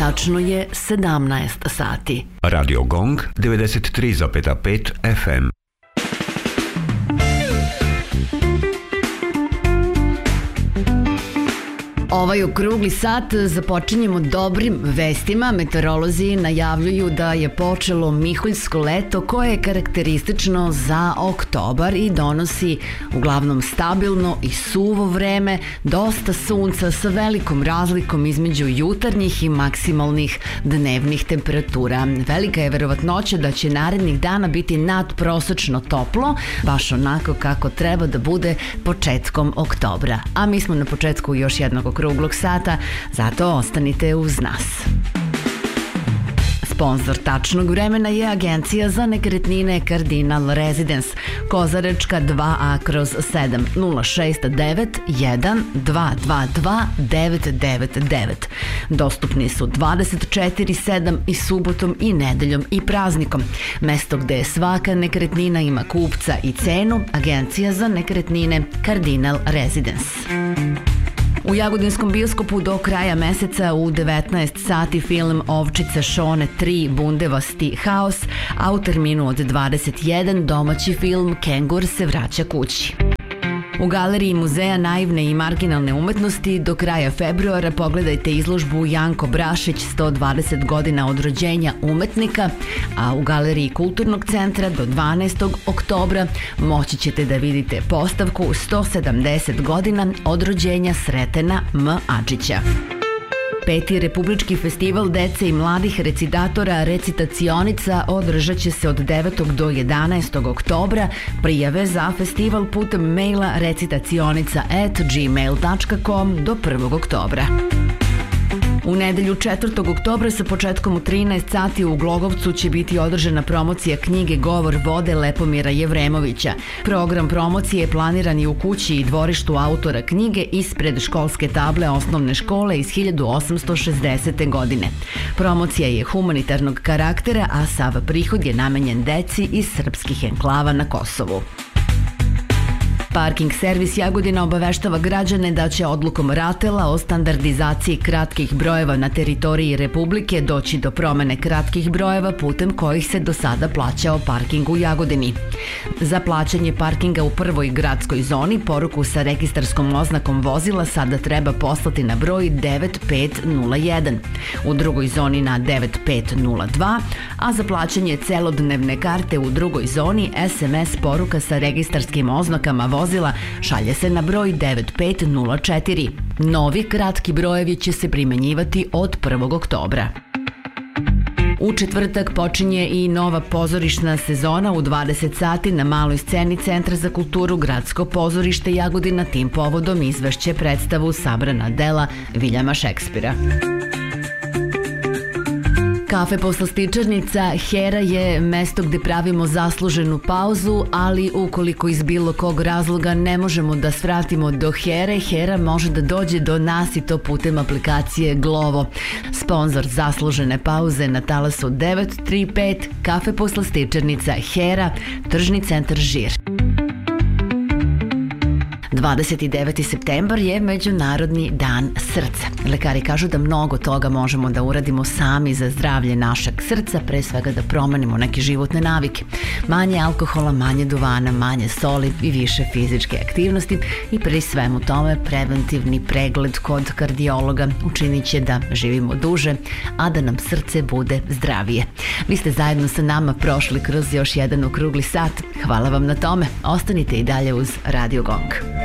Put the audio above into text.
Tačno je 17 sati. Radio Gong 93,5 FM. Ovaj okrugli sat započinjemo dobrim vestima. Meteorolozi najavljuju da je počelo miholjsko leto koje je karakteristično za oktobar i donosi uglavnom stabilno i suvo vreme, dosta sunca sa velikom razlikom između jutarnjih i maksimalnih dnevnih temperatura. Velika je verovatnoća da će narednih dana biti nadprosečno toplo, baš onako kako treba da bude početkom oktobra. A mi smo na početku još jednog okruglog sata, zato ostanite uz nas. Sponzor tačnog vremena je Agencija za nekretnine Cardinal Residence, Kozarečka 2A/7 069 1222 999. Dostupni su 24/7 i subotom i nedeljom i praznikom. Mesto gde svaka nekretnina ima kupca i cenu, Agencija za nekretnine Cardinal Residence. U Jagodinskom bioskopu do kraja meseca u 19 sati film Ovčica Šone 3 Bundevasti haos, a u terminu od 21 domaći film Kengur se vraća kući. U Galeriji Muzeja naivne i marginalne umetnosti do kraja februara pogledajte izložbu Janko Brašić 120 godina od rođenja umetnika, a u Galeriji Kulturnog centra do 12. oktobra moći ćete da vidite postavku 170 godina od rođenja Sretena M. Adžića. 5. Republički festival dece i mladih recitatora Recitacionika održat će se od 9. do 11. oktobra. Prijave za festival putem maila recitacionika@gmail.com do 1. oktobra. U nedelju 4. oktobra sa početkom u 13 sati u Glogovcu će biti održana promocija knjige Govor vode Lepomira Jevremovića. Program promocije je planiran i u kući i dvorištu autora knjige ispred školske table osnovne škole iz 1860. godine. Promocija je humanitarnog karaktera, a sav prihod je namenjen deci iz srpskih enklava na Kosovu. Parking servis Jagodina obaveštava građane da će odlukom RATEL-a o standardizaciji kratkih brojeva na teritoriji Republike doći do promene kratkih brojeva putem kojih se do sada plaćao parking u Jagodini. Za plaćanje parkinga u prvoj gradskoj zoni poruku sa registarskom oznakom vozila sada treba poslati na broj 9501, u drugoj zoni na 9502, a za plaćanje celodnevne karte u drugoj zoni SMS poruka sa registarskim oznakama vozila šalje se na broj 9504. Novi kratki brojevi će se primenjivati od 1. oktobra. U četvrtak počinje i nova pozorišna sezona u 20 sati na maloj sceni Centra za kulturu Gradsko pozorište Jagodina. Tim povodom izvešće predstavu Sabrana dela Viljama Šekspira. Kafe poslastičarnica Hera je mesto gde pravimo zasluženu pauzu, ali ukoliko iz bilo kog razloga ne možemo da svratimo do Here, Hera može da dođe do nas i to putem aplikacije Glovo. Sponzor zaslužene pauze na talasu 935, Kafe poslastičarnica Hera, Tržni centar Žir. 29. septembar je Međunarodni dan srca. Lekari kažu da mnogo toga možemo da uradimo sami za zdravlje našeg srca, pre svega da promenimo neke životne navike. Manje alkohola, manje duvana, manje soli i više fizičke aktivnosti i pri svemu tome preventivni pregled kod kardiologa učinit će da živimo duže, a da nam srce bude zdravije. Vi ste zajedno sa nama prošli kroz još jedan okrugli sat. Hvala vam na tome. Ostanite i dalje uz Radio Gong.